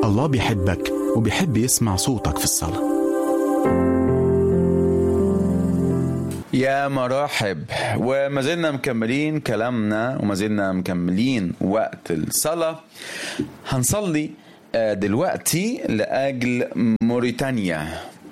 الله بيحبك وبيحب يسمع صوتك في الصلاة. يا مرحب، وما زلنا مكملين كلامنا وما زلنا مكملين وقت الصلاة. هنصلي دلوقتي لأجل موريتانيا.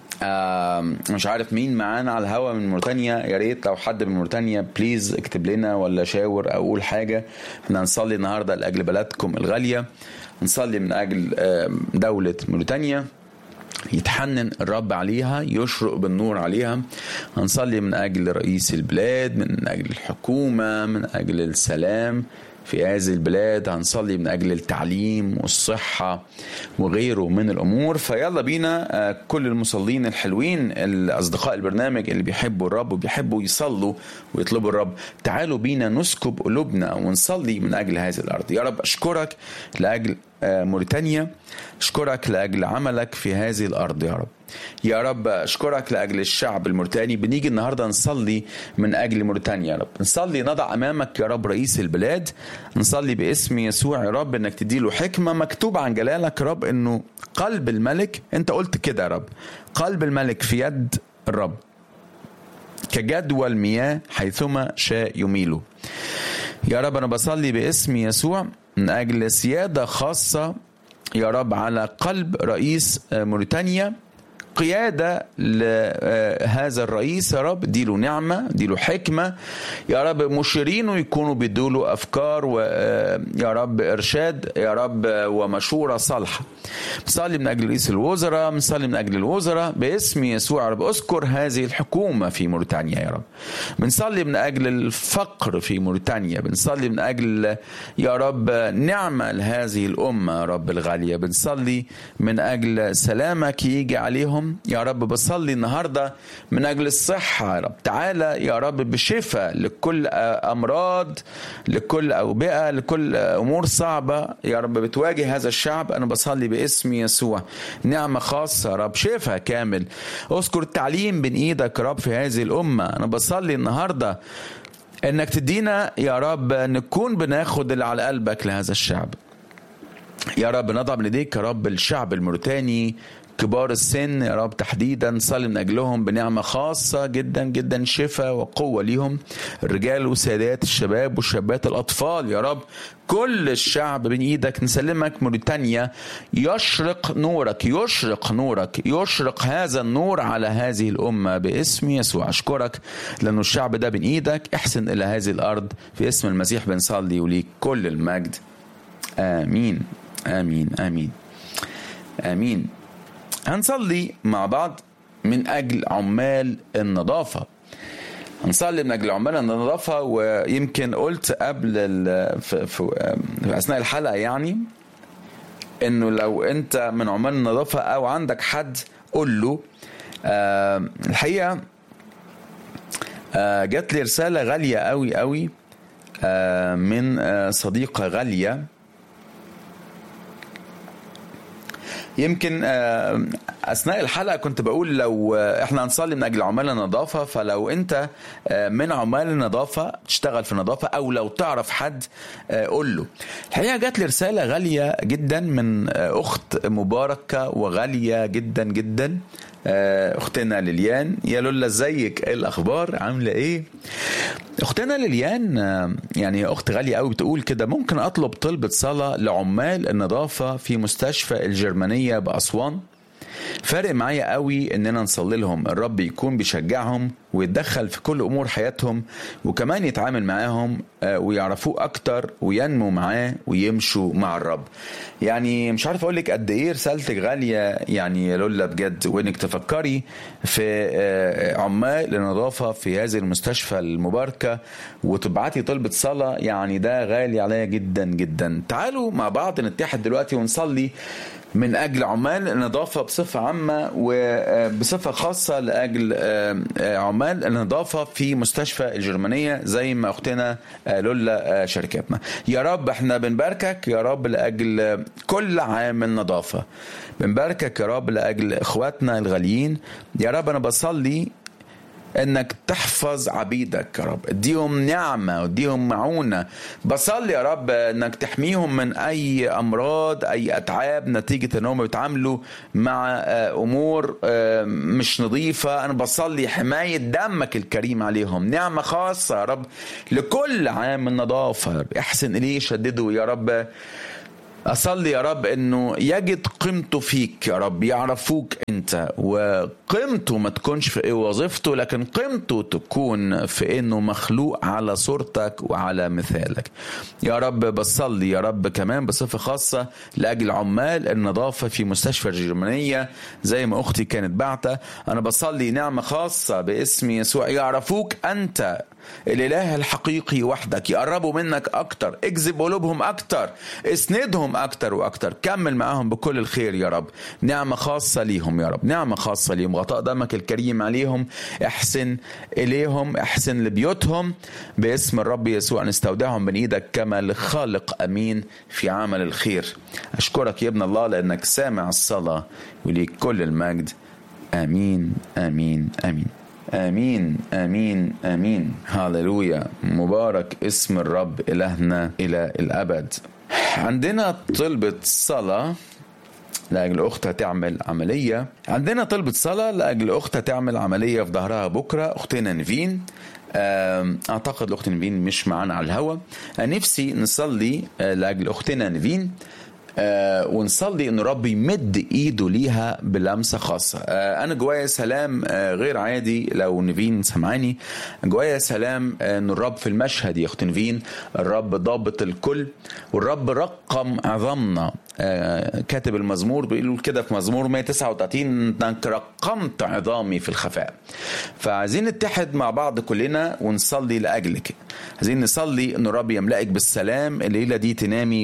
مش عارف مين معانا على الهوا من موريتانيا. يا ريت لو حد من موريتانيا بليز اكتب لنا ولا شاور او قول حاجة. احنا هنصلي النهاردة لأجل بلدكم الغالية، نصلي من أجل دولة موريتانيا يتحنن الرب عليها، يشرق بالنور عليها. هنصلي من أجل رئيس البلاد، من أجل الحكومة، من أجل السلام في هذه البلاد. هنصلي من أجل التعليم والصحة وغيره من الأمور. فيلا بينا كل المصلين الحلوين الأصدقاء البرنامج اللي بيحبوا الرب وبيحبوا يصلوا ويطلبوا الرب، تعالوا بينا نسكب قلوبنا ونصلي من أجل هذه الأرض. يا رب أشكرك لأجل موريتانيا، أشكرك لأجل عملك في هذه الأرض. يا رب يا رب أشكرك لأجل الشعب الموريتاني. بنيجي النهاردة نصلي من أجل موريتانيا. يا رب نصلي، نضع أمامك يا رب رئيس البلاد، نصلي باسم يسوع يا رب أنك تديله حكمة. مكتوب عن جلالك يا رب أنه قلب الملك، أنت قلت كده يا رب، قلب الملك في يد الرب كجدوى المياه حيثما شاء يميله. يا رب أنا بصلي باسم يسوع من أجل سيادة خاصة يا رب على قلب رئيس موريتانيا، قيادة لهذا الرئيس يا رب. ديله نعمة، ديله حكمة يا رب. مشيرينه يكونوا بيدوله أفكار ويا رب إرشاد يا رب ومشورة صالحة. بنصلي من أجل رئيس الوزراء، بنصلي من أجل الوزراء باسم يسوع يا رب. أذكر هذه الحكومة في موريتانيا يا رب. بنصلي من أجل الفقر في موريتانيا، بنصلي من أجل يا رب نعمة لهذه الأمة يا رب الغالية. بنصلي من أجل سلامك يجي عليهم يا رب. بصلي النهاردة من أجل الصحة يا رب. تعالى يا رب بشفاء لكل أمراض، لكل أوبئة، لكل أمور صعبة يا رب بتواجه هذا الشعب. أنا بصلي باسم يسوع نعمة خاصة يا رب، شفاء كامل. أذكر التعليم بين إيدك يا رب في هذه الأمة. أنا بصلي النهاردة إنك تدينا يا رب نكون بناخد اللي على قلبك لهذا الشعب يا رب. نضع من إيديك يا رب الشعب الموريتاني، كبار السن يا رب تحديدا، صلي من أجلهم بنعمة خاصة جدا جدا، شفاء وقوة ليهم، الرجال والسيدات، الشباب والشابات، الأطفال يا رب. كل الشعب بين إيدك نسلمك. موريتانيا يشرق نورك، يشرق نورك، يشرق هذا النور على هذه الأمة باسم يسوع. أشكرك لأنه الشعب ده بين إيدك. احسن إلى هذه الأرض في اسم المسيح بنصلي وليك كل المجد. آمين آمين آمين آمين. هنصلي مع بعض من أجل عمال النظافة. هنصلي من أجل عمال النظافة. ويمكن قلت قبل في أثناء الحلقة يعني إنه لو أنت من عمال النظافة أو عندك حد قل له. الحقيقة جات لي رسالة غالية قوي قوي من صديقة غالية. يمكن أثناء الحلقة كنت بقول لو احنا هنصلي من أجل عمال النظافة، فلو انت من عمال النظافة تشتغل في النظافة أو لو تعرف حد قول له. الحقيقة جات لي رسالة غالية جدا من أخت مباركة وغالية جدا جدا، أختنا ليليان. يا لولا ازيك، ايه الأخبار، عاملة ايه؟ أختنا ليليان يعني أخت غالية قوي، بتقول كده: ممكن أطلب طلبة صلاة لعمال النظافة في مستشفى الجرمانية بأسوان؟ فارق معايا قوي اننا نصلي لهم، الرب يكون بيشجعهم ويتدخل في كل امور حياتهم، وكمان يتعامل معاهم ويعرفوه اكتر وينمو معاه ويمشوا مع الرب. يعني مش عارف اقولك قد ايه رسالتك غالية يعني يا لولا بجد، وانك تفكري في عمال النظافة في هذه المستشفى المباركة وتبعتي طلبة صلاة، يعني ده غالي عليا جدا جدا. تعالوا مع بعض نتحد دلوقتي ونصلي من أجل عمال النظافة بصفة عامة وبصفة خاصة لأجل عمال النظافة في مستشفى الجرمانية زي ما أختنا لولا شركتنا. يا رب احنا بنباركك يا رب لأجل كل عامل نظافة، بنباركك يا رب لأجل إخواتنا الغاليين. يا رب أنا بصلي انك تحفظ عبيدك يا رب. اديهم نعمة واديهم معونة. بصلي يا رب انك تحميهم من اي امراض، اي اتعاب نتيجة انهم بيتعاملوا مع امور مش نظيفة. انا بصلي حماية دمك الكريم عليهم، نعمة خاصة يا رب لكل عام النظافة. احسن اليه، شدده يا رب. أصلي يا رب أنه يجد قيمته فيك يا رب، يعرفوك أنت، وقيمته ما تكونش في وظيفته، لكن قيمته تكون في أنه مخلوق على صورتك وعلى مثالك يا رب. بصلي يا رب كمان بصفة خاصة لأجل عمال النظافة في مستشفى الجرمانية زي ما أختي كانت بعتة. أنا بصلي نعمة خاصة باسم يسوع، يعرفوك أنت الإله الحقيقي وحدك، يقربوا منك أكتر، اجذب قلوبهم أكتر، اسندهم أكتر وأكتر، كمل معهم بكل الخير يا رب. نعمة خاصة ليهم يا رب، نعمة خاصة ليهم، غطاء دمك الكريم عليهم. احسن إليهم، احسن لبيوتهم باسم الرب يسوع. نستودعهم من إيدك كما لخالق أمين في عمل الخير. أشكرك يا ابن الله لأنك سامع الصلاة، وليك كل المجد. آمين آمين آمين آمين آمين آمين. هاللويا، مبارك اسم الرب إلهنا إلى الأبد. عندنا طلبة صلاة لأجل أختها تعمل عملية. عندنا طلبة صلاة لأجل أختها تعمل عملية في ظهرها بكرة، أختنا نيفين. أعتقد الأخت نيفين مش معنا على الهوا. نفسي نصلي لأجل أختنا نيفين، ونصلي ان رب يمد ايده ليها بلمسه خاصه. انا جوايا سلام غير عادي. لو نيفين سمعاني، جوايا سلام ان الرب في المشهد يا اخت نيفين. الرب ضابط الكل، والرب رقم عظامنا. كاتب المزمور بيقول كده في مزمور 139 انك رقمت عظامي في الخفاء. فعايزين نتحد مع بعض كلنا ونصلي لاجلك. عايزين نصلي ان الرب يملأك بالسلام الليله دي، تنامي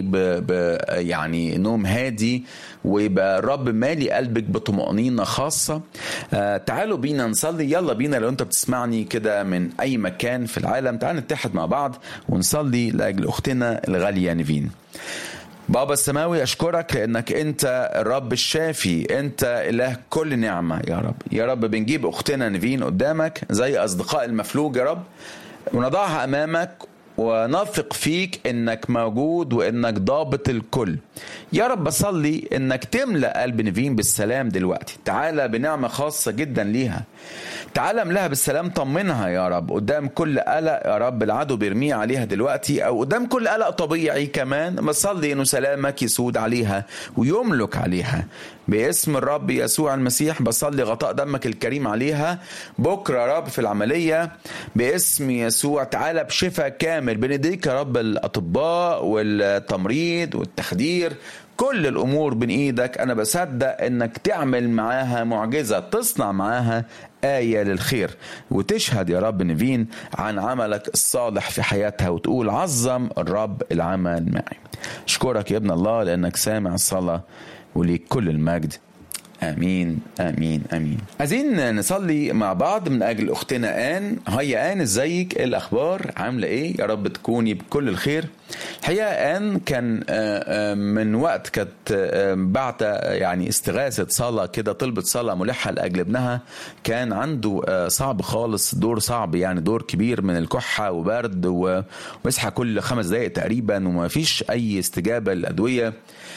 يعني نوم هادي، ويبقى الرب مالي قلبك بطمأنينة خاصة. تعالوا بينا نصلي. يلا بينا، لو انت بتسمعني كده من اي مكان في العالم، تعالوا نتحد مع بعض ونصلي لاجل اختنا الغالية نيفين. بابا السماوي، أشكرك لأنك أنت الرب الشافي، أنت إله كل نعمة يا رب. يا رب بنجيب أختنا نيفين قدامك زي أصدقاء المفلوج يا رب، ونضعها أمامك ونثق فيك انك موجود وانك ضابط الكل. يا رب بصلي انك تملأ قلب نيفين بالسلام دلوقتي. تعالى بنعمة خاصة جدا ليها، تعالى املاها بالسلام، طمنها يا رب قدام كل قلق يا رب العدو بيرميه عليها دلوقتي، او قدام كل قلق طبيعي كمان. بصلي انه سلامك يسود عليها ويملك عليها باسم الرب يسوع المسيح. بصلي غطاء دمك الكريم عليها بكرة يا رب في العملية باسم يسوع. تعالى بشفاء كامل، بنديك يا رب الأطباء والتمريض والتخدير، كل الأمور بين إيدك. أنا بصدق أنك تعمل معاها معجزة، تصنع معاها آية للخير، وتشهد يا رب نيفين عن عملك الصالح في حياتها، وتقول عظم الرب العمل معي. أشكرك يا ابن الله لأنك سامع الصلاة، وليك كل المجد. آمين آمين آمين. عايزين نصلي مع بعض من أجل أختنا آن. هيا آن، ازيك؟ الأخبار عاملة إيه؟ يا رب تكوني بكل الخير. الحقيقة آن كان من وقت كانت بعت يعني استغاثة صلاة كده، طلبت صلاة ملحة لأجل ابنها. كان عنده صعب خالص، دور صعب يعني، دور كبير من الكحة وبرد، ومسحة كل 5 دقائق تقريبا، وما فيش أي استجابة للأدوية،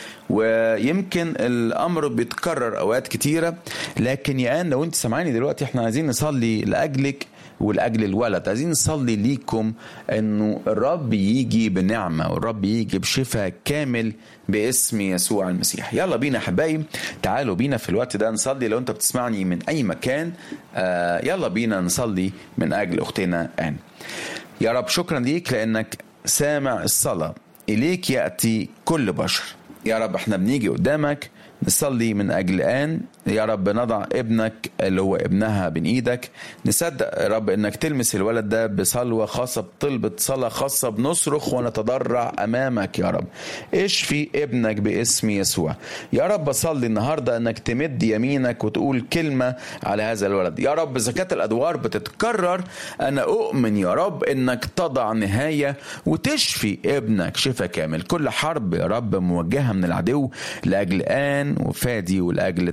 ويمكن الامر بيتكرر اوقات كتيره. لكن يا آن، لو انت سمعاني دلوقتي، احنا عايزين نصلي لاجلك ولأجل الولد. عايزين نصلي ليكم انه الرب يجي بنعمة، والرب يجي بشفاء كامل باسم يسوع المسيح. يلا بينا حبايب، تعالوا بينا في الوقت ده نصلي. لو انت بتسمعني من اي مكان، يلا بينا نصلي من اجل اختنا آن. يا رب شكرا ليك لانك سامع الصلاة، اليك يأتي كل بشر. يا رب احنا بنيجي قدامك نصلي من أجل آن. يا رب نضع ابنك اللي هو ابنها بين ايدك. نصدق يا رب انك تلمس الولد ده بصلوة خاصة، بطلبة صلاة خاصة، بنصرخ ونتضرع امامك يا رب. اشفي ابنك باسم يسوع. يا رب صلي النهاردة انك تمد يمينك وتقول كلمة على هذا الولد. يا رب زكاة الادوار بتتكرر، انا اؤمن يا رب انك تضع نهاية وتشفي ابنك شفاء كامل. كل حرب يا رب موجهة من العدو لاجل آن وفادي ولاجل تعبهم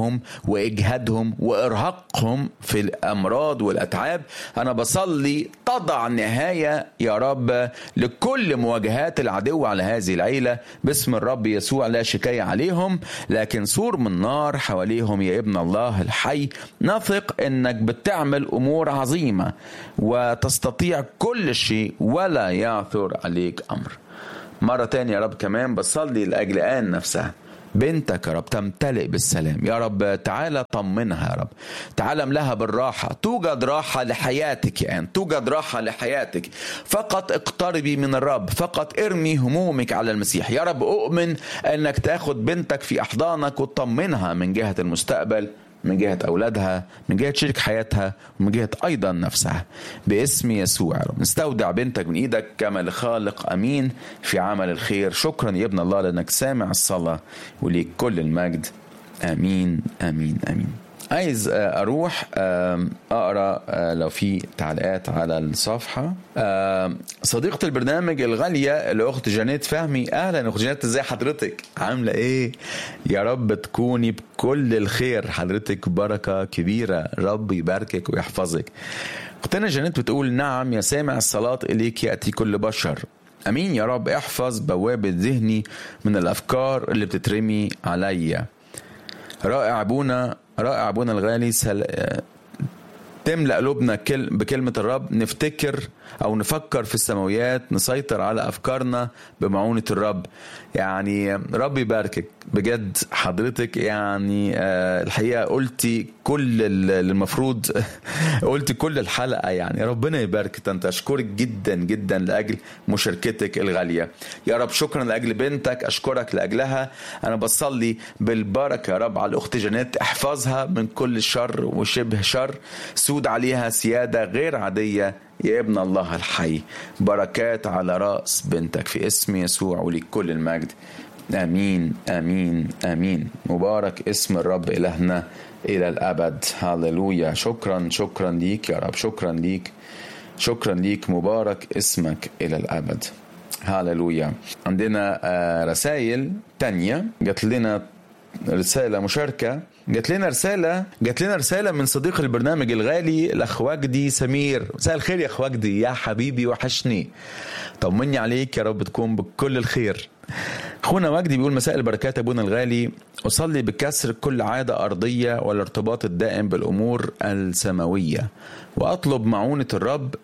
تعبهم وإجهادهم وإرهاقهم في الأمراض والأتعاب. أنا بصلي تضع نهاية يا رب لكل مواجهات العدو على هذه العيلة باسم الرب يسوع. لا شكاية عليهم لكن سور من نار حواليهم يا ابن الله الحي. نثق انك بتعمل امور عظيمة وتستطيع كل شيء ولا يعثر عليك امر. مرة تانية يا رب كمان بصلي لأجل آن نفسها، بنتك يا رب تمتلئ بالسلام يا رب. تعالى طمنها يا رب، تعالى املها بالراحة. توجد راحة لحياتك يا آن، توجد راحة لحياتك. فقط اقتربي من الرب، فقط ارمي همومك على المسيح يا رب. أؤمن أنك تاخد بنتك في أحضانك وتطمنها من جهة المستقبل، من جهة أولادها، من جهة شريك حياتها، ومن جهة أيضا نفسها باسم يسوع. رب نستودع بنتك من إيدك كما لخالق أمين في عمل الخير. شكرا يا ابن الله لأنك سامع الصلاة وليك كل المجد. آمين آمين آمين. عايز أروح أقرأ لو في تعليقات على الصفحة. صديقة البرنامج الغالية الأخت جانيت فهمي، أهلا أخت جانيت، إزاي حضرتك؟ عاملة إيه؟ يا رب تكوني بكل الخير، حضرتك بركة كبيرة، رب يباركك ويحفظك. أختنا جانيت بتقول نعم يا سامع الصلاة إليك يأتي كل بشر. أمين يا رب. احفظ بوابة ذهني من الأفكار اللي بتترمي عليا. رائع أبونا، رائع أبونا الغالي. تملأ قلوبنا بكلمة الرب، نفتكر أو نفكر في السماويات، نسيطر على أفكارنا بمعونة الرب. يعني رب يباركك بجد حضرتك. يعني الحقيقة قلتي كل المفروض قلتي كل الحلقة. يعني ربنا يبارك. أنت أشكرك جدا جدا لأجل مشاركتك الغالية يا رب. شكرا لأجل بنتك، أشكرك لأجلها. أنا بصلي بالبركة يا رب على الأخت جانيت، احفظها من كل شر وشبه شر، سود عليها سيادة غير عادية يا ابن الله الحي. بركات على رأس بنتك في اسم يسوع وليك كل المجد. آمين آمين آمين. مبارك اسم الرب إلهنا إلى الأبد. هاللويا. شكرا شكرا ليك يا رب، شكرا ليك، شكرا ليك. مبارك اسمك إلى الأبد. هاللويا. عندنا رسائل تانية جات لنا، رسالة مشاركة، جات لنا رسالة من صديق البرنامج الغالي الأخ وجدي سمير. مساء الخير يا أخ وجدي، يا حبيبي وحشني، طمني عليك يا رب تكون بكل الخير. أخونا وجدي بيقول مساء البركات أبونا الغالي، أصلي بكسر كل عادة أرضية والارتباط الدائم بالأمور السماوية، وأطلب معونة الرب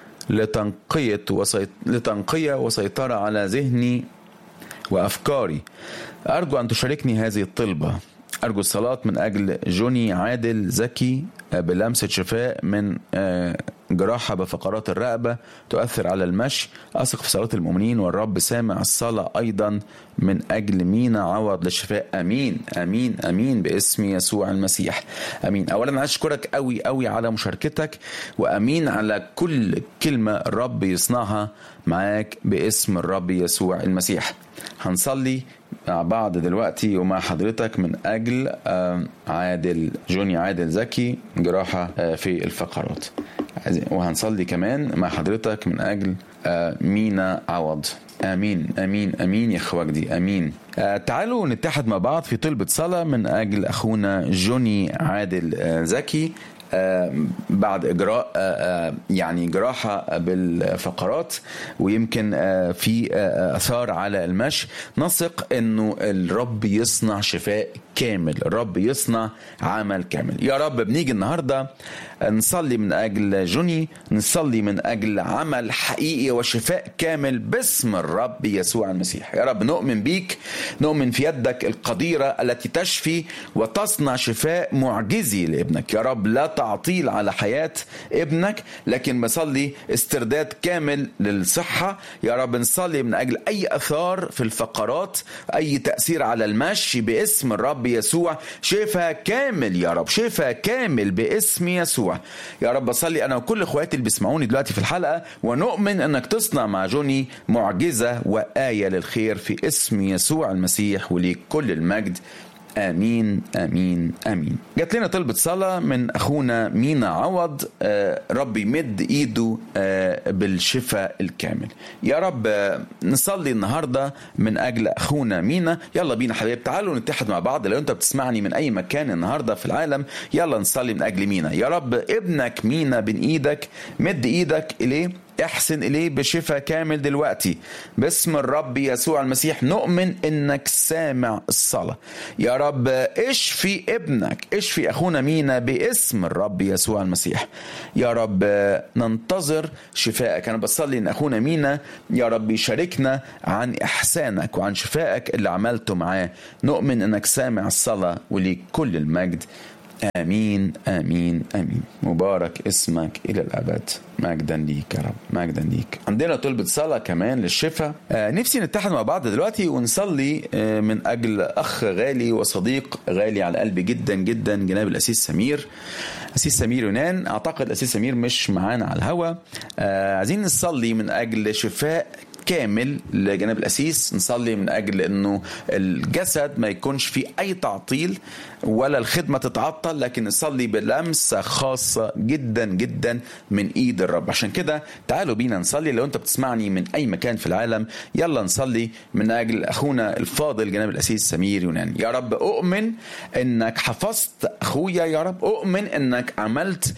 لتنقية وسيطرة على ذهني وأفكاري. أرجو أن تشاركني هذه الطلبة. أرجو الصلاة من أجل جوني عادل زكي بلمسة شفاء من جراحة بفقرات الرقبة تؤثر على المشي. أثق في صلاة المؤمنين والرب سامع الصلاة. أيضا من أجل مينا عوض للشفاء. أمين أمين أمين باسم يسوع المسيح. أمين. أولا أشكرك قوي قوي على مشاركتك، وأمين على كل كلمة الرب يصنعها معاك باسم الرب يسوع المسيح. هنصلي مع بعض دلوقتي ومع حضرتك من أجل جوني عادل زكي جراحة في الفقرات، وهنصلي كمان مع حضرتك من أجل مينا عوض. آمين آمين آمين يا أخواتي آمين. تعالوا نتحد مع بعض في طلبة صلاة من أجل أخونا جوني عادل زكي بعد إجراء يعني جراحة بالفقرات، ويمكن في أثار على المشي. نثق أنه الرب يصنع شفاء كامل، الرب يصنع عمل كامل يا رب. بنيجي النهاردة نصلي من أجل جوني، نصلي من أجل عمل حقيقي وشفاء كامل باسم الرب يسوع المسيح. يا رب نؤمن بيك، نؤمن في يدك القديرة التي تشفي وتصنع شفاء معجزي لابنك. يا رب لا تعطيل على حياة ابنك، لكن بصلي استرداد كامل للصحة. يا رب نصلي من أجل أي أثار في الفقرات، أي تأثير على المشي باسم الرب يسوع. شفاء كامل يا رب، شفاء كامل باسم يسوع. يا رب بصلي أنا وكل أخواتي اللي بيسمعوني دلوقتي في الحلقة، ونؤمن أنك تصنع مع جوني معجزة وآية للخير في اسم يسوع المسيح، وليك كل المجد. آمين آمين آمين. جات لنا طلبة صلاة من أخونا مينا عوض، رب يمد إيده بالشفاء الكامل. يا رب نصلي النهاردة من أجل أخونا مينا. يلا بينا حبيب، تعالوا نتحد مع بعض. لو أنت بتسمعني من أي مكان النهاردة في العالم، يلا نصلي من أجل مينا. يا رب ابنك مينا بين إيدك، مد إيدك إليه، احسن إليه بشفاء كامل دلوقتي باسم الرب يسوع المسيح. نؤمن إنك سامع الصلاة. يا رب اشفي ابنك، اشفي أخونا مينا باسم الرب يسوع المسيح. يا رب ننتظر شفائك. أنا بصلي إن أخونا مينا يا رب يشاركنا عن إحسانك وعن شفائك اللي عملته معاه. نؤمن إنك سامع الصلاة وليك كل المجد. آمين آمين آمين. مبارك اسمك إلى الأبد. مجدا ليك يا رب، مجدا ليك. عندنا طلبة صلاة كمان للشفاء. نفسي نتحد مع بعض دلوقتي ونصلي من أجل أخ غالي وصديق غالي على قلبي جدا جدا، جناب الأسيس سمير، أسيس سمير يونان. أعتقد أسيس سمير مش معانا على الهوا. عايزين نصلي من أجل شفاء كامل لجناب الأسيس. نصلي من أجل أنه الجسد ما يكونش فيه أي تعطيل ولا الخدمة تتعطل، لكن نصلي بلمسة خاصة جدا جدا من إيد الرب. عشان كده تعالوا بينا نصلي. لو أنت بتسمعني من أي مكان في العالم، يلا نصلي من أجل أخونا الفاضل جناب الأسيس سمير يونان. يا رب أؤمن أنك حفظت أخويا، يا رب أؤمن أنك عملت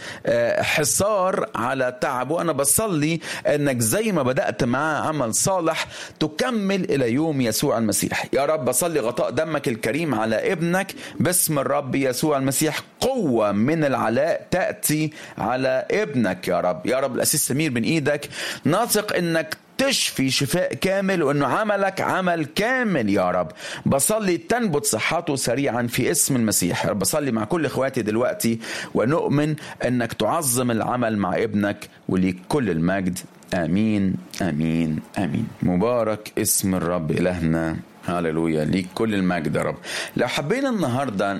حصار على تعبه. أنا بصلي أنك زي ما بدأت معاه عمل صالح تكمل إلى يوم يسوع المسيح. يا رب بصلي غطاء دمك الكريم على ابنك باسم الرب يسوع المسيح. قوة من العلاء تأتي على ابنك يا رب. يا رب الأسيس سمير بين إيدك، ناثق إنك تشفي شفاء كامل وأنه عملك عمل كامل يا رب. بصلي تنبت صحته سريعا في اسم المسيح. يا رب بصلي مع كل إخواتي دلوقتي، ونؤمن أنك تعظم العمل مع ابنك وليك كل المجد. آمين آمين آمين. مبارك اسم الرب إلهنا. هاللويا، ليك كل المجد يا رب. لو حبينا النهاردة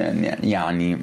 يعني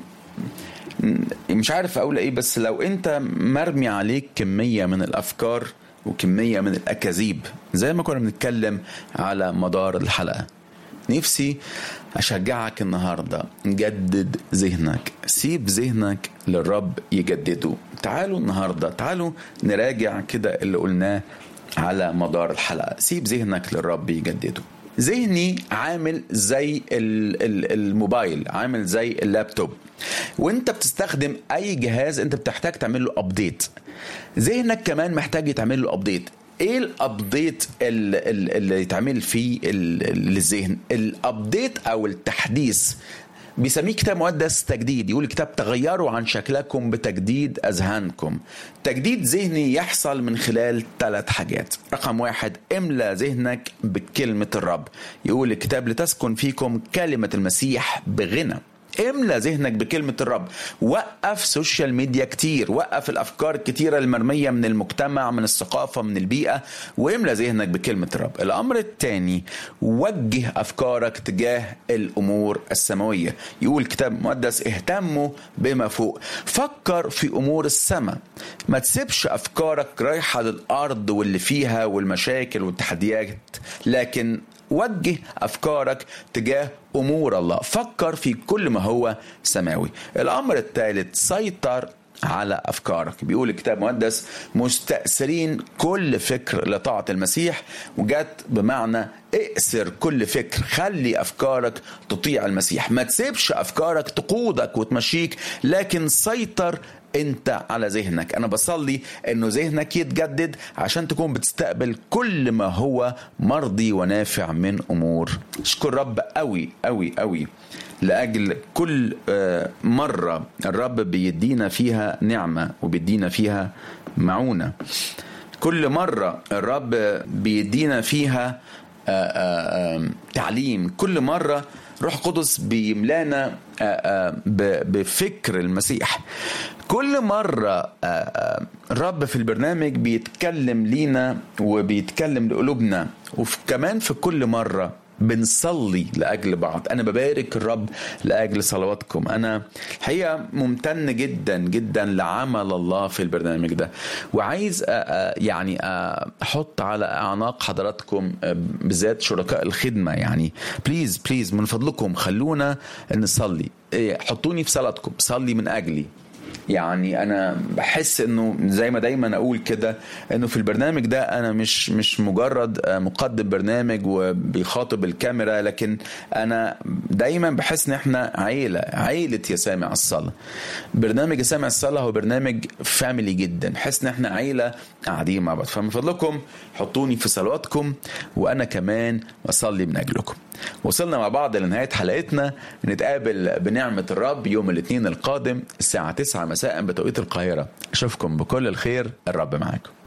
مش عارف أقول إيه، بس لو أنت مرمي عليك كمية من الأفكار وكمية من الأكاذيب زي ما كنا بنتكلم على مدار الحلقة، نفسي أشجعك النهاردة جدد ذهنك. سيب ذهنك للرب يجدده. تعالوا النهاردة، تعالوا نراجع كده اللي قلناه على مدار الحلقة. سيب ذهنك للرب يجدده. ذهني عامل زي الموبايل، عامل زي اللابتوب، وانت بتستخدم اي جهاز انت بتحتاج تعمل له ابديت. ذهنك كمان محتاج يتعمل له ابديت. ايه الابديت اللي يتعمل فيه للذهن؟ الابديت او التحديث بيسميه كتاب مقدس تجديد. يقول الكتاب تغيروا عن شكلكم بتجديد أذهانكم. تجديد ذهني يحصل من خلال 3 حاجات. رقم 1، املى ذهنك بكلمة الرب. يقول الكتاب لتسكن فيكم كلمة المسيح بغنى. املى ذهنك بكلمة الرب. وقف سوشيال ميديا كتير، وقف الأفكار الكتيرة المرمية من المجتمع، من الثقافة، من البيئة، واملى ذهنك بكلمة الرب. الأمر الثاني، وجه أفكارك تجاه الأمور السماوية. يقول الكتاب المقدس اهتموا بما فوق. فكر في أمور السماء، ما تسيبش أفكارك رايحة للأرض واللي فيها والمشاكل والتحديات، لكن وجه أفكارك تجاه أمور الله. فكر في كل ما هو سماوي. الأمر الثالث، سيطر على أفكارك. بيقول الكتاب المقدس مستأثرين كل فكر لطاعة المسيح، وجات بمعنى اقسر كل فكر. خلي أفكارك تطيع المسيح. ما تسيبش أفكارك تقودك وتمشيك، لكن سيطر انت على ذهنك. انا بصلي انه ذهنك يتجدد عشان تكون بتستقبل كل ما هو مرضي ونافع من امور. اشكر رب قوي قوي قوي لأجل كل مرة الرب بيدينا فيها نعمة وبيدينا فيها معونة. كل مرة الرب بيدينا فيها تعليم. كل مرة روح قدس بيملانا بفكر المسيح. كل مرة الرب في البرنامج بيتكلم لينا وبيتكلم لقلوبنا. وكمان في كل مرة بنصلي لأجل بعض. أنا ببارك الرب لأجل صلواتكم. أنا الحقيقة ممتن جدا جدا لعمل الله في البرنامج ده، وعايز يعني أحط على أعناق حضراتكم بالذات شركاء الخدمة، يعني بليز من فضلكم خلونا نصلي، حطوني في صلاتكم، صلي من أجلي. يعني أنا بحس إنه زي ما دايما أقول كده، إنه في البرنامج ده أنا مش مجرد مقدم برنامج وبيخاطب الكاميرا، لكن أنا دايما بحس إن إحنا عيلة يا سامع الصلاة. برنامج يا سامع الصلاة هو برنامج فاميلي جدا، بحس إن إحنا عيلة قاعدين مع بعض. فمن فضلكم حطوني في صلواتكم، وأنا كمان أصلي من أجلكم. وصلنا مع بعض لنهاية حلقتنا. نتقابل بنعمة الرب يوم الاثنين القادم الساعة 9 مساء بتوقيت القاهرة. أشوفكم بكل الخير، الرب معاكم.